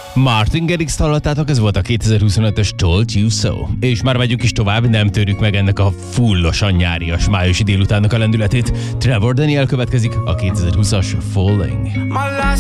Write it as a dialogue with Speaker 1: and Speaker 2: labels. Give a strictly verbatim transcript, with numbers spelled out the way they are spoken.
Speaker 1: Martin Garrix hallottátok, ez volt a kétezer-huszonötös Told You So. És már megyünk is tovább, nem törjük meg ennek a fullosan nyárias májusi délutánnak a lendületét. Trevor Daniel következik, a kétezer-húszas Falling.